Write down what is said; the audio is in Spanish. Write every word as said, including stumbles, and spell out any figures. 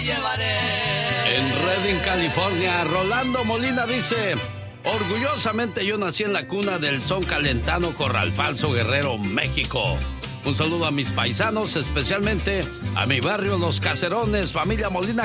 En Redding, California, Rolando Molina dice: orgullosamente yo nací en la cuna del son calentano, Corral Falso, Guerrero, México. Un saludo a mis paisanos, especialmente a mi barrio Los Caserones, familia Molina